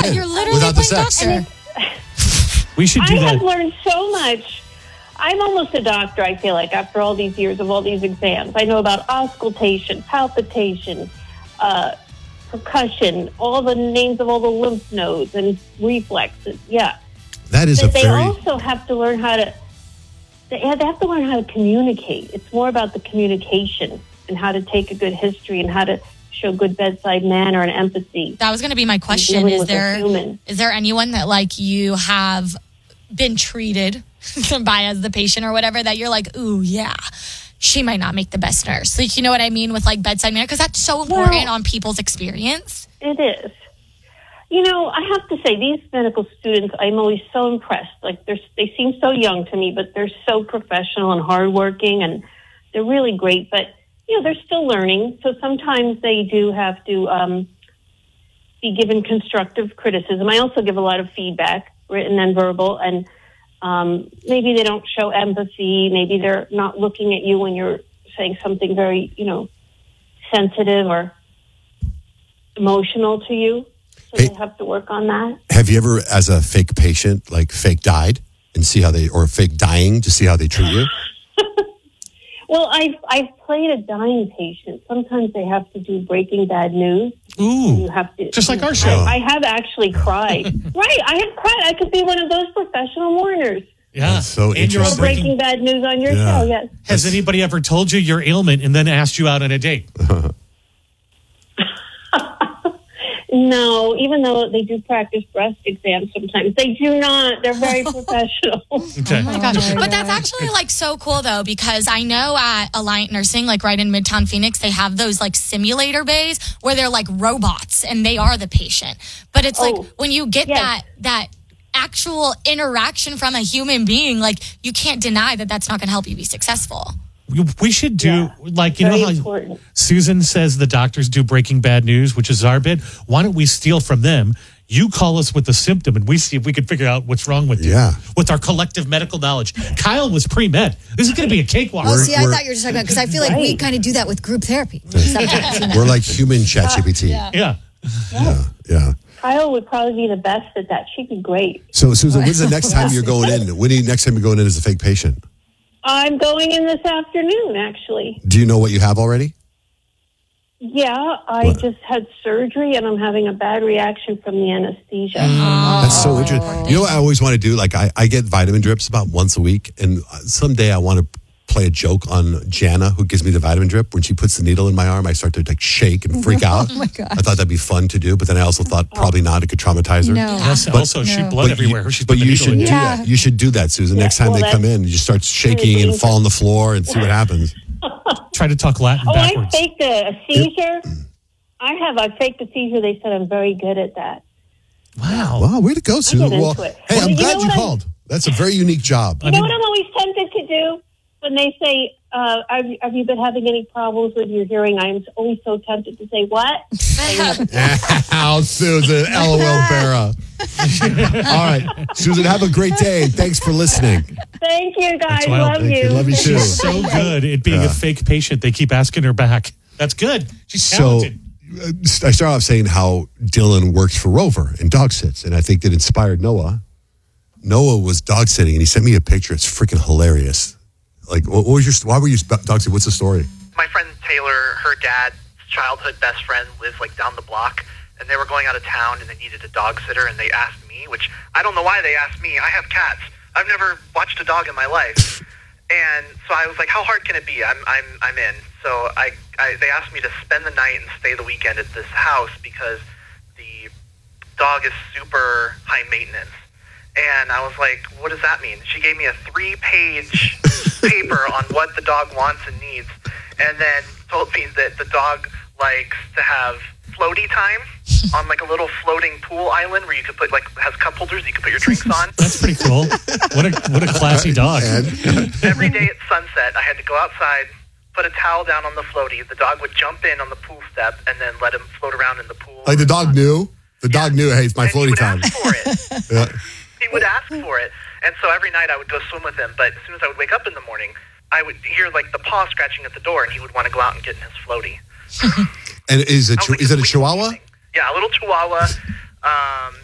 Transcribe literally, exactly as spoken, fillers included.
in You're literally without the playing sex. doctor. We should do I that. have learned so much. I'm almost a doctor, I feel like, after all these years of all these exams. I know about auscultation, palpitation, uh, percussion, all the names of all the lymph nodes and reflexes. Yeah. That is But a they very... also have to learn how to, they have, they have to learn how to communicate. It's more about the communication and how to take a good history and how to show good bedside manner and empathy. That was going to be my question. Dealing Is with a there human. is there anyone that like you have been treated by as the patient or whatever that you're like, ooh, yeah, she might not make the best nurse? Like, you know what I mean with like bedside manner? Because that's so important Well, on people's experience. It is. You know, I have to say, these medical students, I'm always so impressed. Like, they're, they seem so young to me, but they're so professional and hardworking, and they're really great. But, you know, they're still learning. So sometimes they do have to um, be given constructive criticism. I also give a lot of feedback, written and verbal, and um, maybe they don't show empathy. Maybe they're not looking at you when you're saying something very, you know, sensitive or emotional to you. So Hey. they have to work on that. Have you ever, as a fake patient, like fake died and see how they, or fake dying to see how they treat you? Well, I've, I've played a dying patient. Sometimes they have to do Breaking Bad news. You Ooh, have to, just like our I, show. I have actually cried. Right, I have cried. I could be one of those professional mourners. Yeah. That's so And you're on interesting. Breaking Bad news on your Yeah. show, yes. Has anybody ever told you your ailment and then asked you out on a date? No, even though they do practice breast exams sometimes, they do not. They're very professional. Okay. Oh my gosh. But that's actually like so cool though, because I know at Alliant Nursing, like right in Midtown Phoenix, they have those like simulator bays where they're like robots and they are the patient. But it's like Oh, when you get yes. that, that actual interaction from a human being, like you can't deny that that's not going to help you be successful. We, we should do, Yeah. like, you Very know how important. Susan says the doctors do Breaking Bad news, which is our bit. Why don't we steal from them? You call us with the symptom and we see if we can figure out what's wrong with you. Yeah. With our collective medical knowledge. Kyle was pre-med. This is going to be a cakewalk. Oh, see, I we're- thought you were just talking about, because I feel like we Right. kind of do that with group therapy. Sometimes, you know. We're like human ChatGPT. Yeah. Yeah. yeah, yeah. Kyle would probably be the best at that. She'd be great. So, Susan, when's the next time you're going in? When are you, next time you're going in as a fake patient? I'm going in this afternoon, actually. Do you know what you have already? Yeah, I What? just had surgery, and I'm having a bad reaction from the anesthesia. That's so interesting. You know what I always want to do? Like, I, I get vitamin drips about once a week, and someday I want to play a joke on Jana, who gives me the vitamin drip. When she puts the needle in my arm, I start to like shake and freak out. Oh my God. I thought that'd be fun to do, but then I also thought probably not. It could traumatize her. No. Yes, also, she No. blood But everywhere. You, She's but put the you needle should in. do Yeah. that. You should do that, Susan. Next time well, they come that's- in, you just start shaking and fall on the floor and see what happens. Try to talk Latin Oh, I backwards. faked a, a seizure. I have. I faked a seizure. They said I'm very good at that. Wow. Wow, way to go, Susan. into Well, it. hey, I'm You know glad you what I'm- called. That's a very unique job. You know what I'm always tempted to do when they say, uh, have, "Have you been having any problems with your hearing?" I'm always so tempted to say, "What?" Ow, Susan. LOL, Barra. All right, Susan, have a great day. Thanks for listening. Thank you, guys. wild. Love Thank you. you. Love you too. She's so good at being Yeah. a fake patient. They keep asking her back. That's good. She's So talented. uh, I started off saying how Dylan works for Rover and dog sits, and I think that inspired Noah. Noah was dog sitting, and he sent me a picture. It's freaking hilarious. Like, what, what was your? Why were you dog sitting? What's the story? My friend Taylor, her dad's childhood best friend, lives like down the block, and they were going out of town and they needed a dog sitter, and they asked me, which I don't know why they asked me. I have cats. I've never watched a dog in my life. And so I was like, how hard can it be? I'm I'm I'm in. So I, I they asked me to spend the night and stay the weekend at this house because the dog is super high maintenance. And I was like, what does that mean? She gave me a three-page paper on what the dog wants and needs, and then told me that the dog likes to have floaty time on like a little floating pool island where you could put like has cup holders you can put your drinks on. That's pretty cool. What a what a classy dog. And Every day at sunset, I had to go outside, put a towel down on the floaty. The dog would jump in on the pool step and then let him float around in the pool. like the dog knew. The dog knew. Hey, it's my and he floaty would time. ask for it. Yeah. He would ask for it. And so every night I would go swim with him. But as soon as I would wake up in the morning, I would hear like the paw scratching at the door, and he would want to go out and get in his floaty. And is it I was like, is it a "This is Chihuahua? amazing." Yeah, a little Chihuahua. Um,